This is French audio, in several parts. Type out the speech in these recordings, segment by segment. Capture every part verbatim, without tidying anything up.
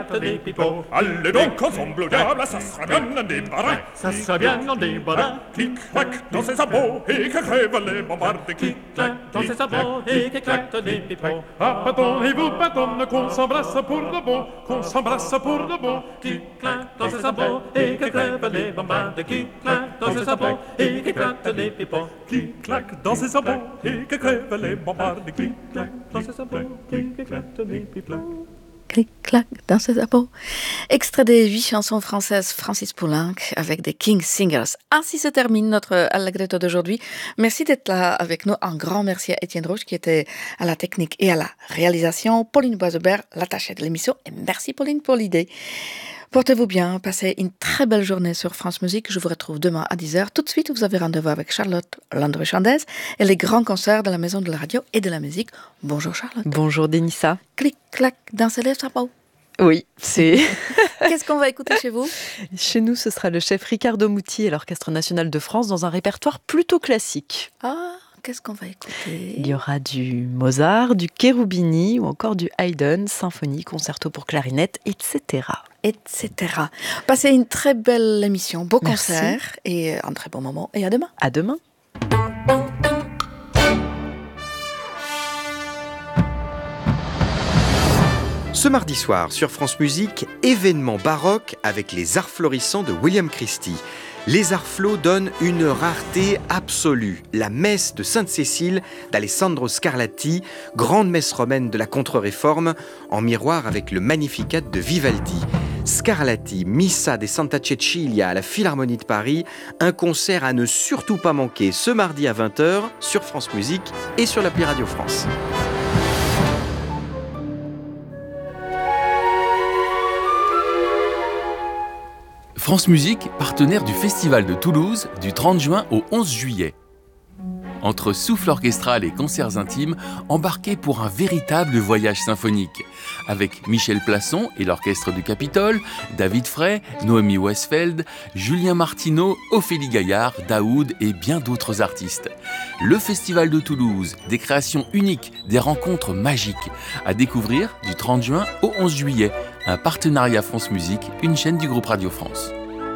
clic-clac des pipeaux. Allez donc ensemble au diable, ça sera bien un débarras. Ça sera bien en débarras. Clic-clac dans ses sabots et que crèvent les bombardes. Clic-clac dans ses sabots et qu'éclatent des pipeaux. Ah, pardonnez-vous, pardonne, qu'on s'embrasse pour de bon, qu'on s'embrasse pour de bon. Clic-clac dans ses sabots et que crèvent les bombardes. Clic-clac dans ses sabots et qu'éclatent des pipeaux. Clic-clac dans ses sabots et que crèvent les bombardes. Clic-clac dans ses sabots et qu'éclatent des pipeaux. Clic-clac dans ses sabots. Extrait des huit chansons françaises Francis Poulenc avec des King Singers. Ainsi se termine notre Allegretto d'aujourd'hui. Merci d'être là avec nous. Un grand merci à Étienne Roche qui était à la technique et à la réalisation. Pauline Boisebert, l'attachée de l'émission. Et merci Pauline pour l'idée. Portez-vous bien, passez une très belle journée sur France Musique. Je vous retrouve demain à dix heures. Tout de suite, vous avez rendez-vous avec Charlotte Landry-Chandès et les grands concerts de la Maison de la Radio et de la Musique. Bonjour Charlotte. Bonjour Denissa. Clic-clac dans ses lèvres, ça va. Oui, c'est... Qu'est-ce qu'on va écouter chez vous ? Chez nous, ce sera le chef Ricardo Muti et l'Orchestre National de France dans un répertoire plutôt classique. Ah, qu'est-ce qu'on va écouter ? Il y aura du Mozart, du Cherubini ou encore du Haydn, symphonie, concerto pour clarinette, et cetera et cetera. Passez une très belle émission, beau Merci. concert et un très bon moment. Et à demain. À demain. Ce mardi soir sur France Musique, événement baroque avec les arts florissants de William Christie. Les arts flots donnent une rareté absolue. La messe de Sainte-Cécile d'Alessandro Scarlatti, grande messe romaine de la Contre-Réforme, en miroir avec le Magnificat de Vivaldi. Scarlatti, Missa de Santa Cecilia à la Philharmonie de Paris, un concert à ne surtout pas manquer ce mardi à vingt heures sur France Musique et sur l'appli Radio France. France Musique, partenaire du Festival de Toulouse du trente juin au onze juillet. Entre souffle orchestral et concerts intimes, embarquez pour un véritable voyage symphonique. Avec Michel Plasson et l'Orchestre du Capitole, David Frey, Noémie Westfeld, Julien Martineau, Ophélie Gaillard, Daoud et bien d'autres artistes. Le Festival de Toulouse, des créations uniques, des rencontres magiques. À découvrir du trente juin au onze juillet. Un partenariat France Musique, une chaîne du groupe Radio France.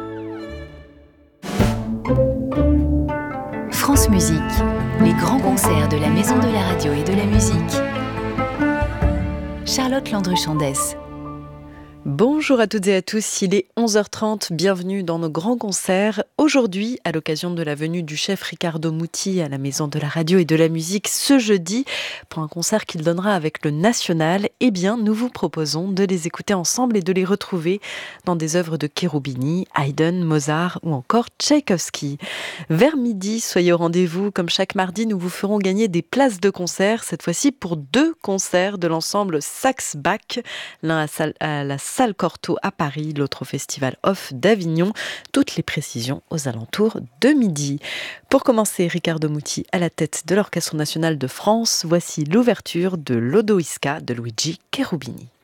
France Musique, les grands concerts de la Maison de la Radio et de la Musique. Charlotte Landry-Chandès. Bonjour à toutes et à tous, il est onze heures trente, bienvenue dans nos grands concerts. Aujourd'hui, à l'occasion de la venue du chef Ricardo Muti à la Maison de la Radio et de la Musique ce jeudi, pour un concert qu'il donnera avec le National, eh bien, nous vous proposons de les écouter ensemble et de les retrouver dans des œuvres de Cherubini, Haydn, Mozart ou encore Tchaïkovski. Vers midi, soyez au rendez-vous, comme chaque mardi, nous vous ferons gagner des places de concert, cette fois-ci pour deux concerts de l'ensemble Saxe-Bach, l'un à, Salle, à la Salle Cortot à Paris, l'autre au Festival Off d'Avignon. Toutes les précisions aux alentours de midi. Pour commencer, Ricardo Muti à la tête de l'Orchestre National de France. Voici l'ouverture de l'Odoïska de Luigi Cherubini.